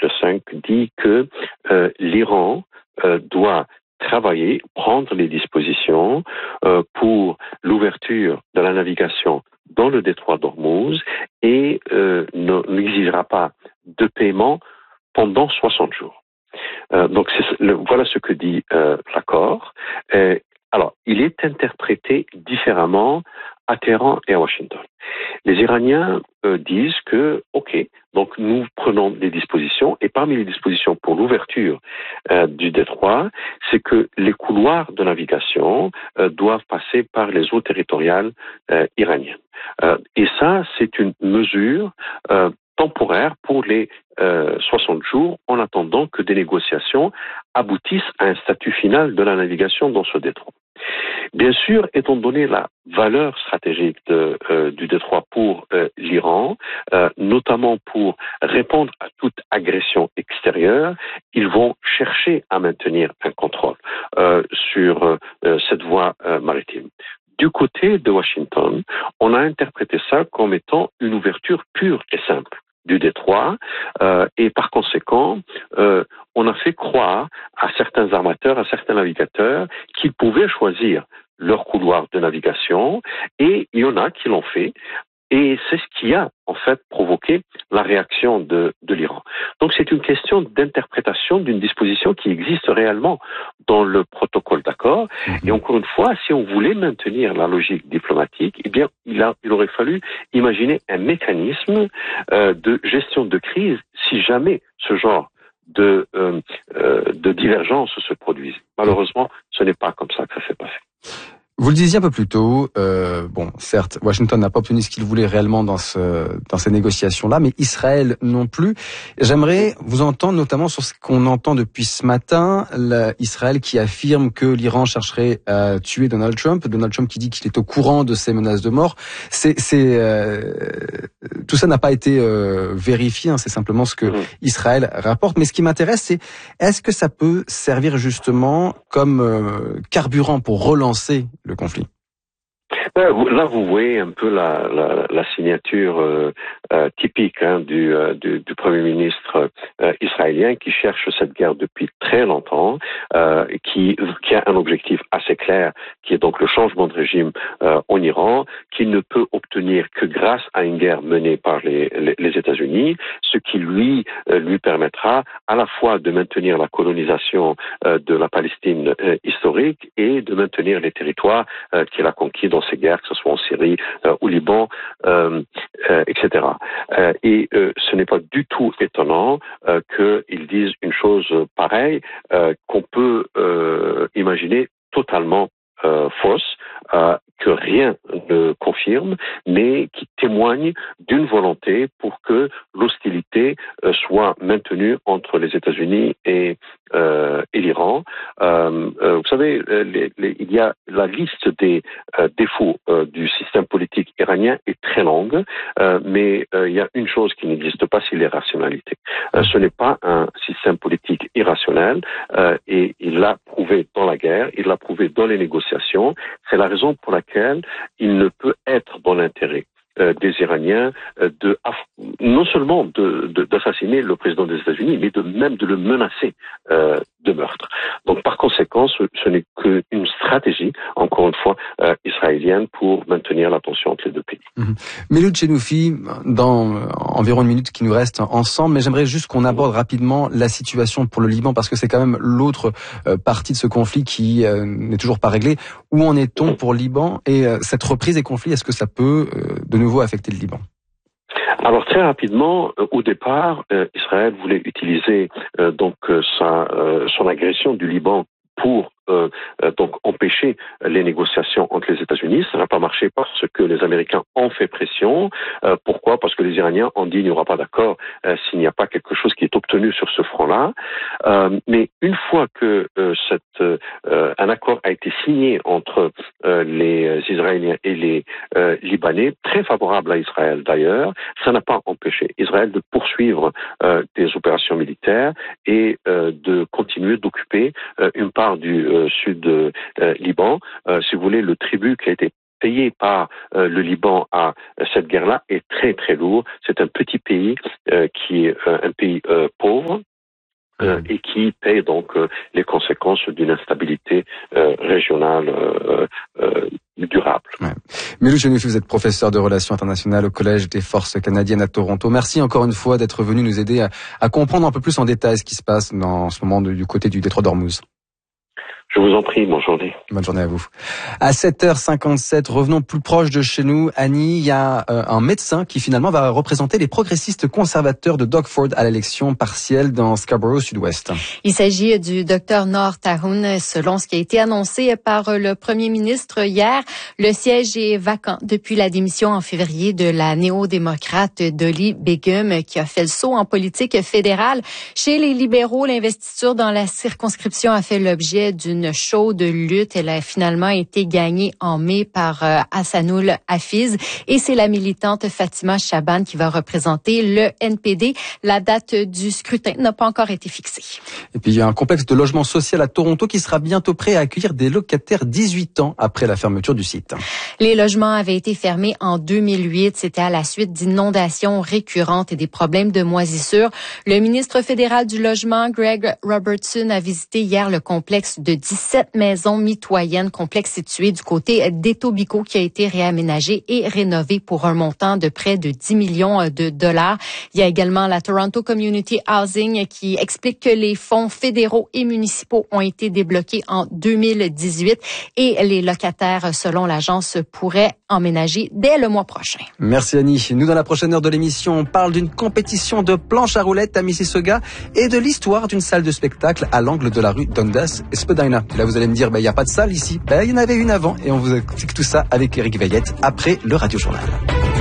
l'article 5 dit que l'Iran doit travailler, prendre les dispositions pour l'ouverture de la navigation dans le détroit d'Ormuz et n'exigera pas de paiement pendant 60 jours. Donc voilà ce que dit l'accord. Alors, il est interprété différemment à Téhéran et à Washington. Les Iraniens disent que, OK, donc nous prenons des dispositions, et parmi les dispositions pour l'ouverture du détroit, c'est que les couloirs de navigation doivent passer par les eaux territoriales iraniennes. Et ça, c'est une mesure temporaire pour les 60 jours en attendant que des négociations aboutissent à un statut final de la navigation dans ce détroit. Bien sûr, étant donné la valeur stratégique du détroit pour l'Iran, notamment pour répondre à toute agression extérieure, ils vont chercher à maintenir un contrôle sur cette voie maritime. Du côté de Washington, on a interprété ça comme étant une ouverture pure et simple du détroit et par conséquent, on a fait croire à certains armateurs, à certains navigateurs qu'ils pouvaient choisir leur couloir de navigation et il y en a qui l'ont fait. Et c'est ce qui a, en fait, provoqué la réaction de l'Iran. Donc, c'est une question d'interprétation d'une disposition qui existe réellement dans le protocole d'accord. Et encore une fois, si on voulait maintenir la logique diplomatique, eh bien, il aurait fallu imaginer un mécanisme de gestion de crise si jamais ce genre de divergence se produise. Malheureusement, ce n'est pas comme ça que ça s'est passé. Vous le disiez un peu plus tôt, certes, Washington n'a pas obtenu ce qu'il voulait réellement dans ces négociations-là, mais Israël non plus. J'aimerais vous entendre notamment sur ce qu'on entend depuis ce matin, Israël qui affirme que l'Iran chercherait à tuer Donald Trump qui dit qu'il est au courant de ces menaces de mort. Tout ça n'a pas été vérifié, hein, c'est simplement ce que Israël rapporte. Mais ce qui m'intéresse, c'est est-ce que ça peut servir justement comme carburant pour relancer le conflit? Là, vous voyez un peu la signature typique du Premier ministre israélien qui cherche cette guerre depuis très longtemps, qui a un objectif assez clair, qui est donc le changement de régime en Iran, qu'il ne peut obtenir que grâce à une guerre menée par les États-Unis, ce qui lui permettra à la fois de maintenir la colonisation de la Palestine historique et de maintenir les territoires qu'il a conquis dans ces guerres, que ce soit en Syrie, au Liban, etc. Et ce n'est pas du tout étonnant qu'ils disent une chose pareille qu'on peut imaginer totalement fausse, que rien ne confirme, mais qui témoigne d'une volonté pour que l'hostilité soit maintenue entre les États-Unis et l'Iran. Vous savez, il y a la liste des défauts du système politique iranien est très longue, mais il y a une chose qui n'existe pas, c'est l'irrationalité. Ce n'est pas un système politique irrationnel et il l'a prouvé dans la guerre, il l'a prouvé dans les négociations. C'est la raison pour laquelle il ne peut être dans l'intérêt des Iraniens non seulement d'assassiner le président des États-Unis, mais même de le menacer de meurtre. Donc par conséquent, ce n'est qu'une stratégie, encore une fois, israélienne pour maintenir la tension entre les deux pays. Meloud Chenoufi, dans environ une minute qui nous reste ensemble, mais j'aimerais juste qu'on aborde rapidement la situation pour le Liban, parce que c'est quand même l'autre partie de ce conflit qui n'est toujours pas réglée. Où en est-on pour le Liban et cette reprise des conflits, est-ce que ça peut de nouveau affecter le Liban? Alors très rapidement, au départ, Israël voulait utiliser son agression du Liban pour donc empêcher les négociations entre les États-Unis. Ça n'a pas marché parce que les Américains ont fait pression. Pourquoi? Parce que les Iraniens ont dit il n'y aura pas d'accord s'il n'y a pas quelque chose qui est obtenu sur ce front-là. Mais une fois que un accord a été signé entre les Israéliens et les Libanais, très favorable à Israël d'ailleurs, ça n'a pas empêché Israël de poursuivre des opérations militaires et de continuer d'occuper une part du sud Liban. Si vous voulez, le tribut qui a été payé par le Liban à cette guerre-là est très très lourd. C'est un petit pays qui est un pays pauvre. Et qui paye donc les conséquences d'une instabilité régionale durable. Ouais. Milou Chenouffi, vous êtes professeur de relations internationales au Collège des forces canadiennes à Toronto. Merci encore une fois d'être venu nous aider à comprendre un peu plus en détail ce qui se passe en ce moment du côté du détroit d'Ormuz. Je vous en prie, bonne journée. Bonne journée à vous. À 7h57, revenons plus proche de chez nous. Annie, il y a un médecin qui finalement va représenter les progressistes conservateurs de Doug Ford à l'élection partielle dans Scarborough Sud-Ouest. Il s'agit du Dr Noor Tahoun. Selon ce qui a été annoncé par le premier ministre hier, le siège est vacant depuis la démission en février de la néo-démocrate Dolly Begum qui a fait le saut en politique fédérale. Chez les libéraux, l'investiture dans la circonscription a fait l'objet d'une chaude lutte. Elle a finalement été gagnée en mai par Hassanoul Hafiz et c'est la militante Fatima Chaban qui va représenter le NPD. La date du scrutin n'a pas encore été fixée. Et puis il y a un complexe de logement social à Toronto qui sera bientôt prêt à accueillir des locataires 18 ans après la fermeture du site. Les logements avaient été fermés en 2008. C'était à la suite d'inondations récurrentes et des problèmes de moisissure. Le ministre fédéral du logement, Greg Robertson, a visité hier le complexe de 17 maisons mitoyennes, complexe situé du côté d'Etobicoke qui a été réaménagé et rénové pour un montant de près de 10 millions de dollars. Il y a également la Toronto Community Housing qui explique que les fonds fédéraux et municipaux ont été débloqués en 2018 et les locataires, selon l'agence, pourraient emménager dès le mois prochain. Merci Annie. Nous, dans la prochaine heure de l'émission, on parle d'une compétition de planche à roulettes à Mississauga et de l'histoire d'une salle de spectacle à l'angle de la rue Dundas et Spadina. Là, vous allez me dire, il n'y a pas de salle ici. Il y en avait une avant et on vous explique tout ça avec Éric Veillette après le Radio Journal.